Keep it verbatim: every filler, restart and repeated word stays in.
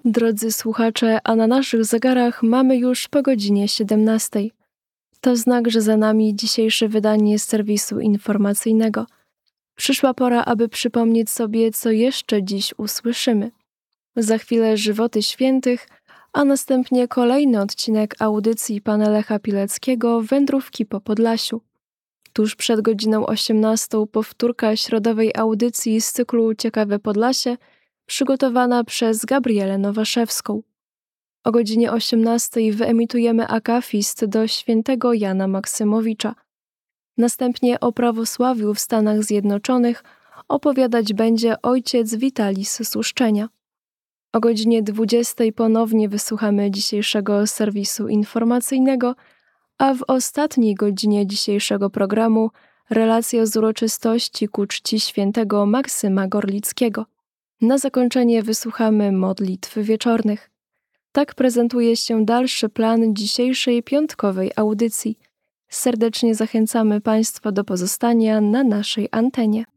Drodzy słuchacze, a na naszych zegarach mamy już po godzinie siedemnastej. To znak, że za nami dzisiejsze wydanie serwisu informacyjnego. Przyszła pora, aby przypomnieć sobie, co jeszcze dziś usłyszymy. Za chwilę żywoty świętych, a następnie kolejny odcinek audycji pana Lecha Pileckiego Wędrówki po Podlasiu. Tuż przed godziną osiemnastą powtórka środowej audycji z cyklu Ciekawe Podlasie, przygotowana przez Gabrielę Nowaszewską. O godzinie osiemnastej wyemitujemy akafist do świętego Jana Maksymowicza. Następnie o prawosławiu w Stanach Zjednoczonych opowiadać będzie ojciec Witalis Suszczenia. O godzinie dwudziestej ponownie wysłuchamy dzisiejszego serwisu informacyjnego, a w ostatniej godzinie dzisiejszego programu relacja z uroczystości ku czci świętego Maksyma Gorlickiego. Na zakończenie wysłuchamy modlitw wieczornych. Tak prezentuje się dalszy plan dzisiejszej piątkowej audycji. Serdecznie zachęcamy Państwa do pozostania na naszej antenie.